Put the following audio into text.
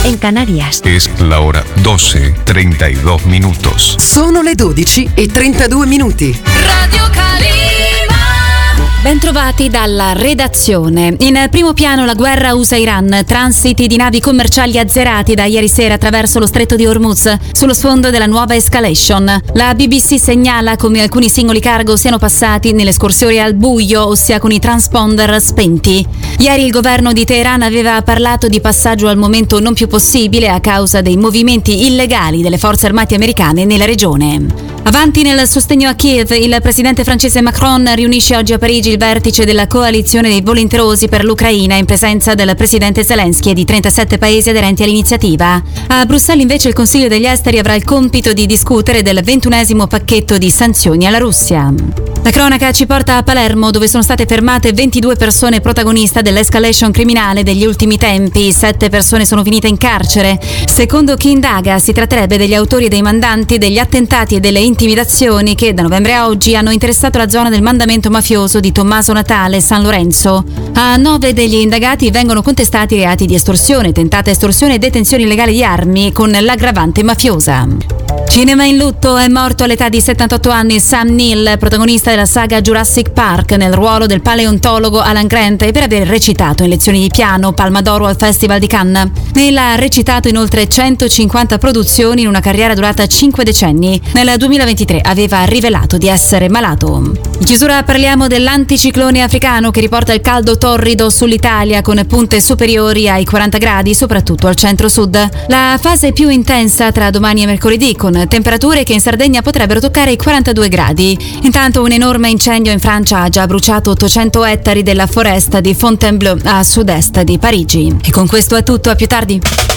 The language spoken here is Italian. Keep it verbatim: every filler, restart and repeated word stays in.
en Canarias. Es la hora doce treinta y dos minutos. Sono le dodici e trentadue minuti. Radio Calima. Bentrovati dalla redazione. In primo piano la guerra U S A-Iran, transiti di navi commerciali azzerati da ieri sera attraverso lo stretto di Hormuz, sullo sfondo della nuova escalation. La B B C segnala come alcuni singoli cargo siano passati nelle scorsioni al buio, ossia con i transponder spenti. Ieri il governo di Teheran aveva parlato di passaggio al momento non più possibile a causa dei movimenti illegali delle forze armate americane nella regione. Avanti nel sostegno a Kiev, il presidente francese Macron riunisce oggi a Parigi il vertice della coalizione dei volenterosi per l'Ucraina in presenza del presidente Zelensky e di trentasette paesi aderenti all'iniziativa. A Bruxelles invece il Consiglio degli Esteri avrà il compito di discutere del ventunesimo pacchetto di sanzioni alla Russia. La cronaca ci porta a Palermo, dove sono state fermate ventidue persone protagoniste dell'escalation criminale degli ultimi tempi. Sette persone sono finite in carcere. Secondo chi indaga, si tratterebbe degli autori e dei mandanti degli attentati e delle intimidazioni che da novembre a oggi hanno interessato la zona del mandamento mafioso di Tommaso Natale e San Lorenzo. A nove degli indagati vengono contestati reati di estorsione, tentata estorsione e detenzione illegale di armi con l'aggravante mafiosa. Cinema in lutto, è morto all'età di settantotto anni Sam Neill, protagonista della saga Jurassic Park, nel ruolo del paleontologo Alan Grant e per aver recitato in lezioni di piano, Palma d'Oro al Festival di Cannes. Neill ha recitato in oltre centocinquanta produzioni in una carriera durata cinque decenni. Nel duemilaventitré aveva rivelato di essere malato. In chiusura parliamo dell'anticiclone africano che riporta il caldo torrido sull'Italia con punte superiori ai quaranta gradi, soprattutto al centro-sud. La fase più intensa tra domani e mercoledì, con temperature che in Sardegna potrebbero toccare i quarantadue gradi. Intanto un enorme incendio in Francia ha già bruciato ottocento ettari della foresta di Fontainebleau a sud-est di Parigi. E con questo è tutto, a più tardi.